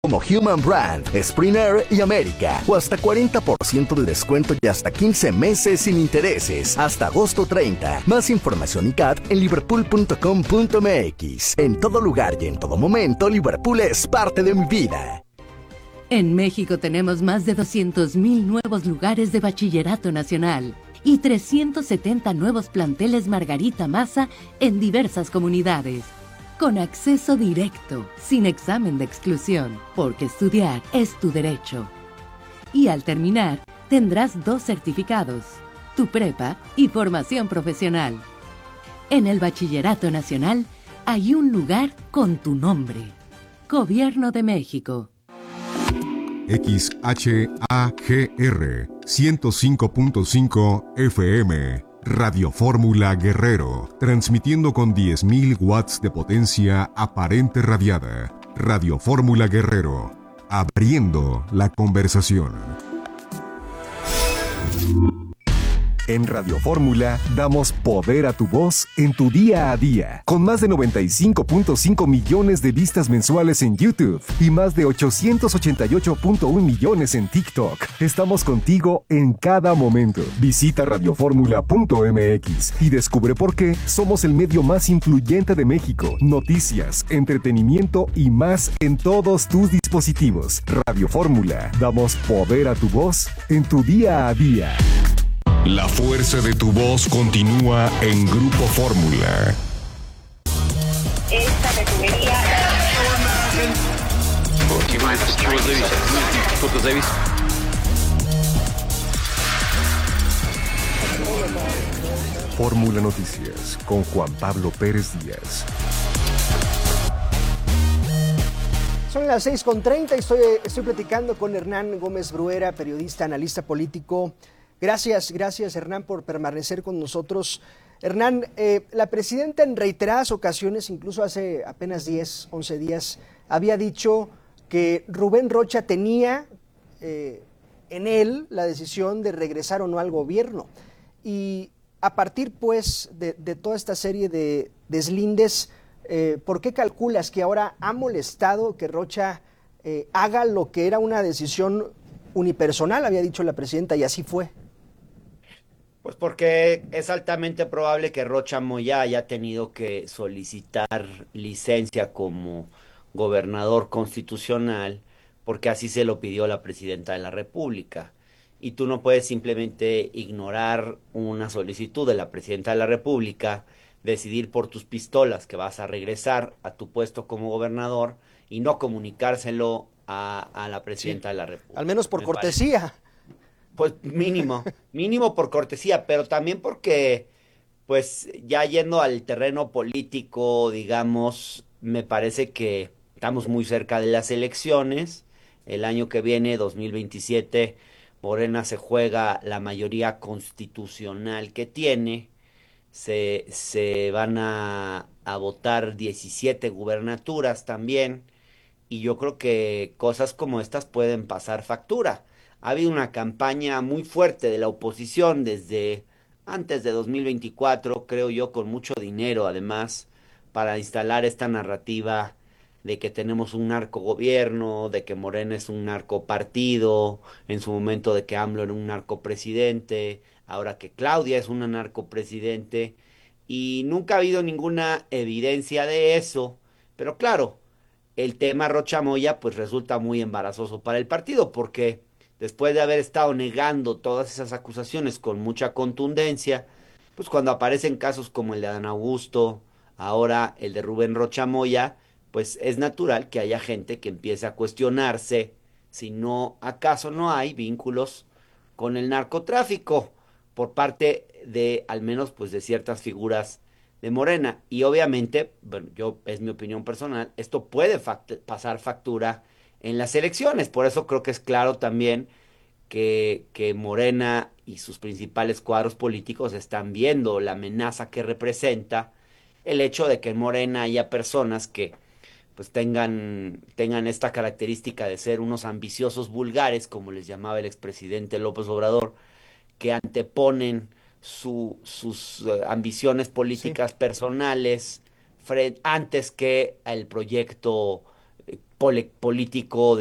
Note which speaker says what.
Speaker 1: como Human Brand, Spring Air y América, o hasta 40% de descuento y hasta 15 meses sin intereses, hasta agosto 30. Más información y CAT en liverpool.com.mx. En todo lugar y en todo momento, Liverpool es parte de mi vida.
Speaker 2: En México tenemos más de 200,000 nuevos lugares de bachillerato nacional y 370 nuevos planteles Margarita Maza en diversas comunidades. Con acceso directo, sin examen de exclusión, porque estudiar es tu derecho. Y al terminar, tendrás 2 certificados, tu prepa y formación profesional. En el Bachillerato Nacional hay un lugar con tu nombre. Gobierno de México.
Speaker 3: XHAGR 105.5 FM, Radio Fórmula Guerrero, transmitiendo con 10.000 watts de potencia aparente radiada. Radio Fórmula Guerrero, abriendo la conversación. En Radio Fórmula damos poder a tu voz en tu día a día, con más de 95.5 millones de vistas mensuales en YouTube y más de 888.1 millones en TikTok. Estamos contigo en cada momento. Visita radioformula.mx y descubre por qué somos el medio más influyente de México. Noticias, entretenimiento y más en todos tus dispositivos. Radio Fórmula, damos poder a tu voz en tu día a día. La fuerza de tu voz continúa en Grupo Fórmula.
Speaker 4: Esta refinería...
Speaker 3: Fórmula Noticias con Juan Pablo Pérez Díaz.
Speaker 5: Son las 6:30 y estoy platicando con Hernán Gómez Bruera, periodista, analista político. Gracias Hernán por permanecer con nosotros. Hernán, la presidenta en reiteradas ocasiones, incluso hace apenas 11 días, había dicho que Rubén Rocha tenía en él la decisión de regresar o no al gobierno. Y a partir pues de toda esta serie de deslindes, ¿por qué calculas que ahora ha molestado que Rocha haga lo que era una decisión unipersonal, había dicho la presidenta, y así fue?
Speaker 6: Pues porque es altamente probable que Rocha Moya haya tenido que solicitar licencia como gobernador constitucional, porque así se lo pidió la presidenta de la República. Y tú no puedes simplemente ignorar una solicitud de la presidenta de la República, decidir por tus pistolas que vas a regresar a tu puesto como gobernador y no comunicárselo a la presidenta de la República.
Speaker 5: Al menos por cortesía.
Speaker 6: Pues mínimo por cortesía, pero también porque, pues ya yendo al terreno político, digamos, me parece que estamos muy cerca de las elecciones. El año que viene, 2027, Morena se juega la mayoría constitucional que tiene. Se van a votar 17 gubernaturas también, y yo creo que cosas como estas pueden pasar factura. Ha habido una campaña muy fuerte de la oposición desde antes de 2024, creo yo, con mucho dinero además, para instalar esta narrativa de que tenemos un narcogobierno, de que Morena es un narcopartido, en su momento de que AMLO era un narcopresidente, ahora que Claudia es una narcopresidente, y nunca ha habido ninguna evidencia de eso. Pero claro, el tema Rocha Moya pues resulta muy embarazoso para el partido, porque después de haber estado negando todas esas acusaciones con mucha contundencia, pues cuando aparecen casos como el de Adán Augusto, ahora el de Rubén Rocha Moya, pues es natural que haya gente que empiece a cuestionarse si no, acaso no hay vínculos con el narcotráfico por parte de, al menos, pues de ciertas figuras de Morena. Y obviamente, bueno, es mi opinión personal, esto puede pasar factura en las elecciones. Por eso creo que es claro también que Morena y sus principales cuadros políticos están viendo la amenaza que representa el hecho de que en Morena haya personas que pues tengan esta característica de ser unos ambiciosos vulgares, como les llamaba el expresidente López Obrador, que anteponen sus ambiciones políticas personales antes que el proyecto político,